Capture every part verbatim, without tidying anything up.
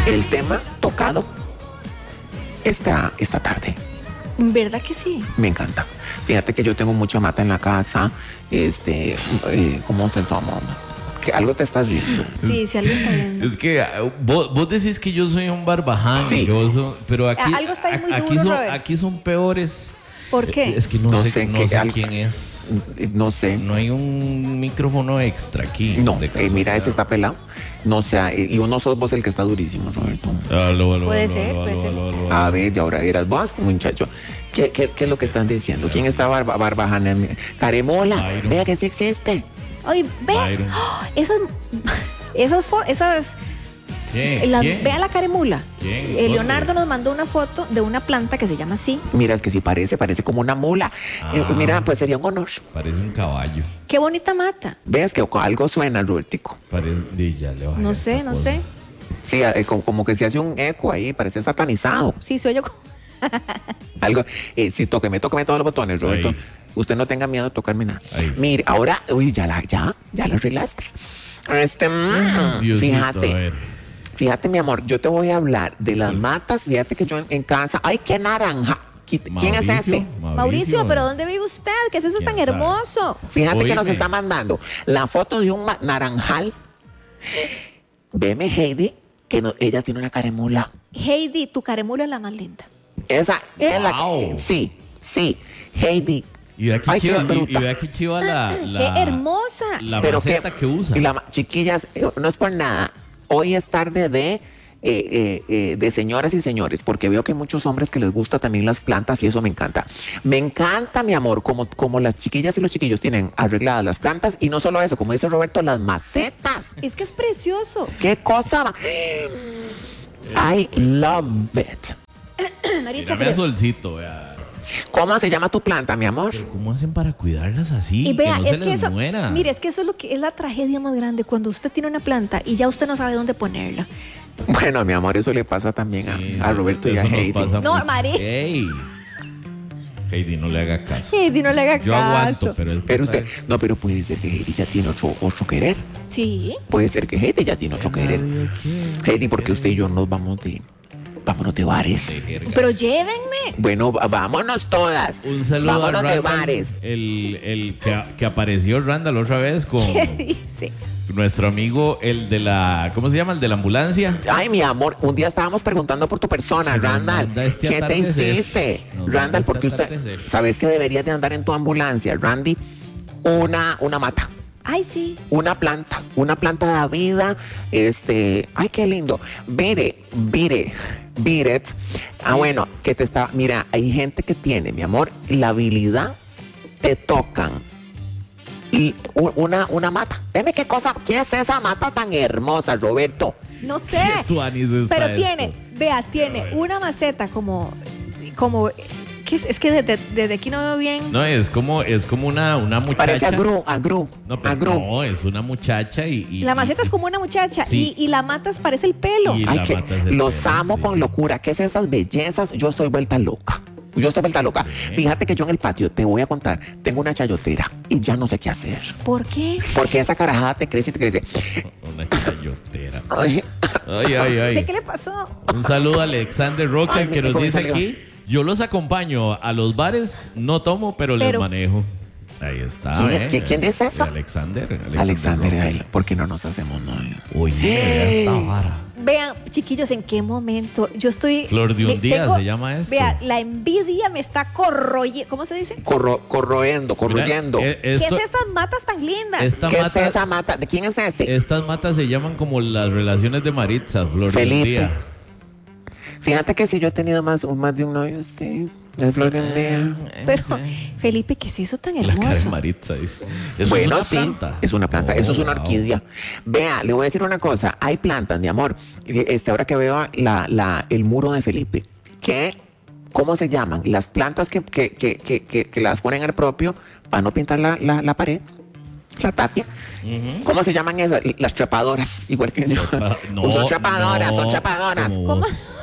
el tema tocado esta, esta tarde. ¿Verdad que sí? Me encanta. Fíjate que yo tengo mucha mata en la casa. Este, eh, ¿cómo se llama? Que algo te estás riendo. Sí, sí, algo está viendo. Es que uh, vos, vos decís que yo soy un barbaján, Sí. yo soy- pero aquí, Algo está ahí muy a- aquí, duro, son, Robert. aquí son peores. ¿Por qué? Eh, Es que no, No sé, sé no qué- sé algo- quién es. No sé. No hay un micrófono extra aquí. No, de eh, casualidad. mira, ese está pelado. No sé, eh, y uno sos vos el que está durísimo, Roberto. Aló, aló, Puede aló, ser, aló, puede aló, ser. aló, aló, A aló. ver, y ahora eras vos, muchacho. ¿Qué, qué, qué es lo que están diciendo? ¿Quién está barba, barbajana? Caremola. Byron. Vea que sí existe. Oye, vea. Byron. ¡Oh! Esas. Esas. fo- esas ¿Quién? las- ¿Quién? vea la caremula. ¿Quién? Eh, ¿Dónde? Leonardo nos mandó una foto de una planta que se llama así. Mira, es que sí parece, parece como una mula. Eh, Ah. mira, pues sería un honor. Parece un caballo. Qué bonita mata. Veas que algo suena, Robertico. Parece, y ya le bajé No esta sé, no cosa. sé. Sí, eh, como, como que se hace un eco ahí, parece satanizado. Sí, soy yo. co- Algo, eh, sí, tóqueme, tóqueme todos los botones, Roberto. Ahí. Usted no tenga miedo de tocarme nada. Ahí. Mire, ahora, uy, ya la, ya, ya la arreglaste. Este, mm, Diosito, fíjate. a ver. Fíjate, mi amor, yo te voy a hablar de las matas. Fíjate que yo en, en casa. ¡Ay, qué naranja! ¿Qui- ¿Quién es Mauricio, ese? Mauricio, ¿pero dónde vive usted? ¿Qué es eso ¿Quién tan sabe? hermoso? Fíjate que nos Oíme. está mandando la foto de un ma- naranjal. Veme, Heidi, que no- ella tiene una caremula. Heidi, tu caremula es la más linda. Esa es la Wow. que. Sí, sí. Heidi. Y vea Ay, aquí qué chiva, y, bruta. y vea aquí chiva la, la- ¡Qué hermosa! La Pero maceta que, usa. Y la ma- chiquillas, eh, no es por nada. Hoy es tarde de, eh, eh, eh, de señoras y señores, porque veo que hay muchos hombres que les gusta también las plantas y eso me encanta. Me encanta, mi amor, como, como las chiquillas y los chiquillos tienen arregladas las plantas y no solo eso, como dice Roberto, las macetas. Es que es precioso. ¿Qué cosa? va- I love it. Maritza, Mírame a pero- Solcito, vea. ¿Cómo se llama tu planta, mi amor? Pero ¿cómo hacen para cuidarlas así? Y vea, que no es se que les eso, muera. mire, es que eso es lo que es la tragedia más grande cuando usted tiene una planta y ya usted no sabe dónde ponerla. Bueno, mi amor, eso le pasa también Sí, a, a Roberto y a eso nos Heidi. pasa No, mucho. Mari. Ey. Heidi, no le haga caso. Heidi, no le haga Yo caso. aguanto, pero es que Pero usted, ¿sabes? no, pero puede ser que Heidi ya tiene otro, otro querer. Sí. Puede ser que Heidi ya tiene otro querer. Nadie quiere. Heidi, porque usted y yo nos vamos de, vámonos de bares. De jerga. Pero llévenme. Bueno, va- vámonos todas. Un saludo Vámonos a de Randall, bares. el, el que, que apareció Randall otra vez con ¿Qué dice? nuestro amigo, el de la, ¿cómo se llama? El de la ambulancia. Ay, mi amor, un día estábamos preguntando por tu persona, Que nos Randall. manda este ¿Qué te atardecer. hiciste? Nos manda Randall, este porque usted, atardecer. sabes que deberías de andar en tu ambulancia, Randy, una, una mata. Ay, sí. Una planta, una planta de vida, este, ay, qué lindo. Vire, vire, viret. Ah, bueno, que te está, mira, hay gente que tiene, mi amor, la habilidad, te tocan y u- una, una mata. Dime qué cosa, ¿qué es esa mata tan hermosa, Roberto? No sé. Tú, Anis, está Pero esto. tiene, vea, tiene una maceta como, como, ¿qué es? Es que desde, desde aquí no veo bien. No, es como, es como una, una muchacha. Parece agru, agru, No, pero agru. no, es una muchacha y... y- La maceta y- es como una muchacha Sí. y, y la matas parece el pelo. Y- Ay, la que mata es el los pelo, amo sí. con locura. ¿Qué es esas bellezas? Yo estoy vuelta loca. Yo estoy vuelta loca. Fíjate que yo en el patio, te voy a contar, tengo una chayotera y ya no sé qué hacer. ¿Por qué? Porque esa carajada te crece y te crece. Una chayotera. Ay, Ay, ay, ay. ¿De qué le pasó? Un saludo a Alexander Roca Ay, que me nos dice salió. aquí, yo los acompaño a los bares, no tomo, pero, les Pero- manejo. Ahí está. ¿Quién- ¿eh? quién- quién dice eso? Alexander. Alexander, Alexander, Roca. ay, ¿por qué no nos hacemos novios? Oye, vea esta vara. Vean, chiquillos, ¿en qué momento? Yo estoy... Flor de un me- día se llama esto. Vea, la envidia me está corroyendo. ¿Cómo se dice? Corro, corroendo, corroyendo. Mira, eh, ¿Qué esto- es estas matas tan lindas? esta ¿Qué mata, es esa mata? ¿De quién es ese? Estas matas se llaman como las relaciones de Maritza, Flor de un Felipe. día. Fíjate que si yo he tenido más, más de un novio, sí. Es flor de un día. Pero, Felipe, ¿qué es eso tan La cara de hermoso? Maritza dice. Eso Bueno, es una sí, planta. es una planta, Oh, eso es una wow. orquídea. Vea, le voy a decir una cosa, hay plantas, mi amor. Este, ahora que veo la, la, el muro de Felipe, que, ¿cómo se llaman? Las plantas que, que, que, que, que, que las ponen al propio para no pintar la, la, la pared, la tapia. ¿Cómo se llaman esas? Las chapadoras, igual que yo. Trepa- son chapadoras, no, son chapadoras. como ¿Cómo? vos.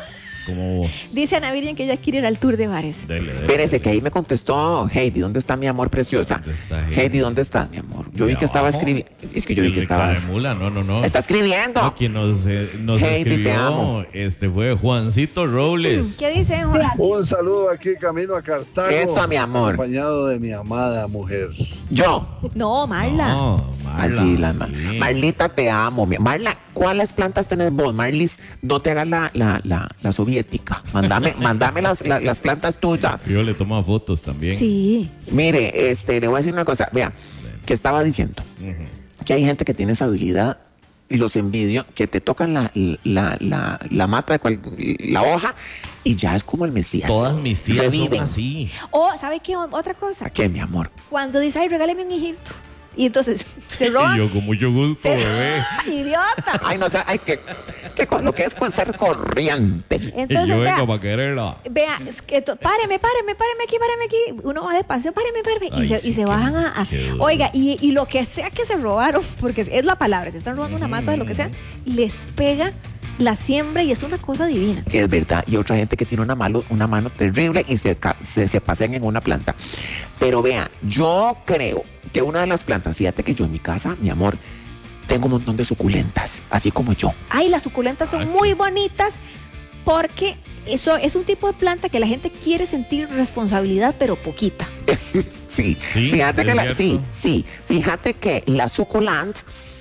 como vos. Dice Ana Virgen que ella quiere ir al tour de bares. Dele, dele, Espérese, dele. que ahí me contestó Heidi. ¿Dónde está mi amor preciosa? ¿Dónde está Heidi? Heidi, ¿dónde estás, mi amor? Yo vi ¿De que estaba abajo? escribiendo. Es que yo vi El que de estaba. Cademula, no, no, no. Está escribiendo. No, quien nos, eh, nos Heidi, te escribió amo. este fue Juancito Robles. ¿Qué dice, Juan? Un saludo aquí camino a Cartago. Eso, mi amor. Acompañado de mi amada mujer. Yo. No, Marla. No, Marla, Así, la ma- sí. Marlita, te amo. mi- Marla, ¿cuáles plantas tenés vos? Marlis, no te hagas la, la, la, la soviética. Mándame, mándame las, la- las plantas tuyas. Yo le toma fotos también. Sí. Mire, este, le voy a decir una cosa. Vea, que estaba diciendo Ujú. que hay gente que tiene esa habilidad y los envidio, que te tocan la, la, la, la mata de cual- la hoja y ya es como el Mesías. Todas mis tías Reviven. son así. O, ¿sabe qué? Otra cosa. ¿A qué, mi amor? Cuando dice, ay, regáleme un hijito. Y entonces se Y roban. yo con mucho gusto, Se- bebé. ¡Idiota! Ay, no sé, hay que, que con lo que es pues ser corriente. Y Entonces, yo vea, vengo para quererla. vea, es que to- páreme, páreme, páreme aquí, páreme aquí. Uno va despacio, páreme, páreme. Ay, y se, sí, y se qué- bajan a. a- qué duro. oiga, y, y lo que sea que se robaron, porque es la palabra, se están robando una mata de lo que sea, les pega la siembra y es una cosa divina. Es verdad, y otra gente que tiene una mano, una mano terrible y se, ca- se, se pasean en una planta. Pero vea, yo creo que una de las plantas, fíjate que yo en mi casa, mi amor, tengo un montón de suculentas, así como yo. Ay, las suculentas son Ah, muy bonitas porque eso es un tipo de planta que la gente quiere sentir responsabilidad, pero poquita. Sí, Sí, fíjate es que la, cierto. sí, sí, fíjate que la suculent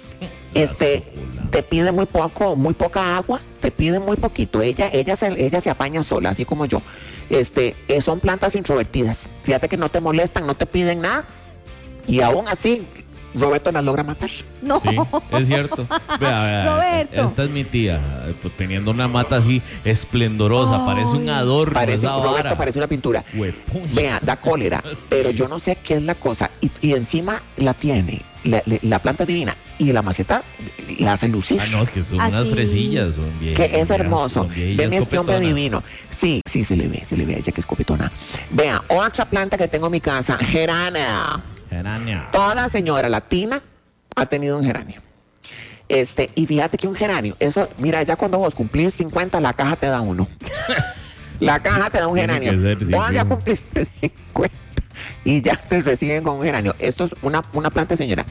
este suculenta. te pide muy poco, muy poca agua, te pide muy poquito. Ella, ella se, ella se apaña sola, así como yo. Este, eh, son plantas introvertidas. Fíjate que no te molestan, no te piden nada. Y aún así, Roberto las logra matar. No. Sí, es cierto. Vea, vea, Roberto. Esta es mi tía, pues, teniendo una mata así esplendorosa, Ay. parece un adorno. Parece, esa Roberto vara. parece una pintura. Huepucha. Vea, da cólera, pero yo no sé qué es la cosa. Y, y encima la tiene, la, la- la planta divina, y la maceta la hace lucir. Ah, no, es que son Así. unas fresillas, son bien. Que es hermoso. Ven Veme este hombre divino. Sí, sí, se le ve, se le ve a ella que es copetona. Vea, otra planta que tengo en mi casa, gerania. Gerania. Toda señora latina ha tenido un geranio. Este, y fíjate que un geranio, eso, mira, ya cuando vos cumplís cincuenta, la caja te da uno. La caja te da un Tiene geranio. que ser, sí, Vos sí. ya cumpliste cincuenta y ya te reciben con un geranio. Esto es una, una planta, señora.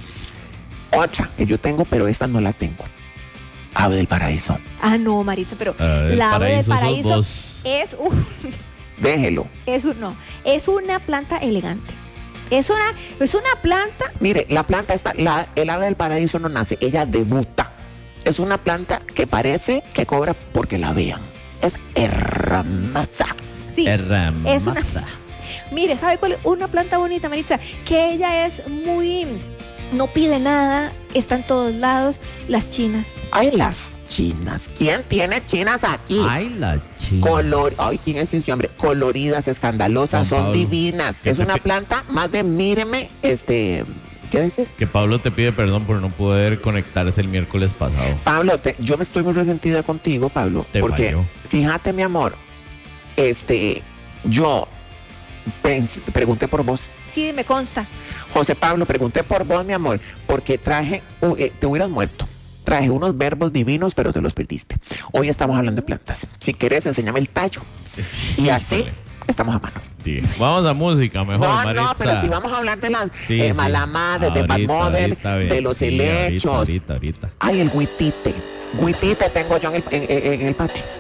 Otra que yo tengo, pero esta no la tengo. Ave del paraíso. Ah, no, Maritza, pero Ah, del la ave del paraíso sos paraíso vos. es un, Déjelo. es un- no, es una planta elegante. Es una, es una planta. Mire, la planta está, la, el ave del paraíso no nace, ella debuta. Es una planta que parece que cobra porque la vean. Es hermosa. Sí, Hermosa. es una. Mire, ¿sabe cuál es? Una planta bonita, Maritza, que ella es muy. No pide nada, está en todos lados. Las chinas. Ay, las chinas. ¿Quién tiene chinas aquí? Ay, la chica. Color, ay, ¿quién es ese hombre? Coloridas, escandalosas, Juan son Pablo, divinas. ¿qué Es te una pi- planta más de míreme, este, ¿qué dice? Que Pablo te pide perdón por no poder conectarse el miércoles pasado. Pablo, te- yo me estoy muy resentida contigo, Pablo, Te porque falló. fíjate, mi amor, este, yo pens- pregunté por vos. Sí, me consta. José Pablo, pregunté por vos, mi amor, porque traje, uh, eh, te hubieras muerto. Traje unos verbos divinos, pero te los perdiste. Hoy estamos hablando de plantas. Si querés, enséñame el tallo. Y así Híjole. estamos a mano. Sí. Vamos a música mejor, No, Maritza. no, pero si vamos a hablar de las Sí, eh, sí. malamadres, de Bad Ahorita, Mother, ahorita, bien. de los Sí, helechos. Ahorita, ahorita, ahorita. Ay, el guitite. Guitite tengo yo en el, en- en- en el patio.